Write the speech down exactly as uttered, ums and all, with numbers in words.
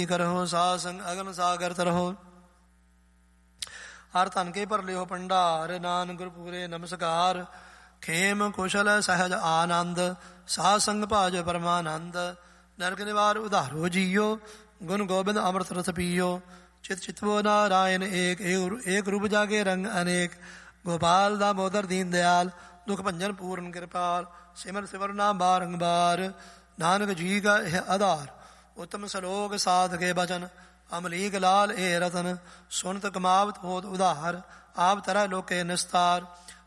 ਕਰਹੁ ਸਾਧ ਸੰਗ ਅਗਨ ਸਾਗਰ ਤਰਹੁ। ਹਰ ਧਨ ਕੇ ਭਰ ਲਿਓ ਭੰਡਾਰ, ਨਾਨਕ ਗੁਰ ਪੂਰੇ ਨਮਸਕਾਰ। ਖੇਮ ਕੁਸ਼ਲ ਸਹਿਜ ਆਨੰਦ, ਸਾਧ ਸੰਗ ਭਾਜ ਪਰਮਾਨੰਦ। ਨਰਕ ਨਿਵਾਰ ਉਧਾਰੋ ਜੀਓ, ਗੁਣ ਗੋਬਿੰਦ ਅੰਮ੍ਰਿਤ ਰਸ ਪੀਓ। ਚਿਤ ਚਿਤਵੋ ਨਾਰਾਇਣ ਏਕ, ਏਕ ਰੂਪ ਜਾਗੇ ਰੰਗ ਅਨੇਕ। ਗੋਪਾਲ ਦਾਮੋਦਰ ਦੀਨ ਦਿਆਲ, ਦੁਖ ਭੰਜਨ ਪੂਰਨ ਕਿਰਪਾਲ। ਸਿਮਰ ਸਿਮਰ ਨਾਮ ਬਾਰੰਬਾਰ, ਨਾਨਕ ਜੀ ਕਾ ਇਹ ਆਧਾਰ। ਉਤਮ ਸਲੋਕ ਸਾਧ ਕੇ ਬਚਨ, ਅਮਲੀਕ ਲਾਲ ਇਹ ਰਤਨ। ਸੁਨਤ ਕਮਾਵਤ ਹੋਤ ਉਧਾਰ, ਆਪ ਤਰੈ ਲੋਕੇ ਨਿਸਤਾਰ।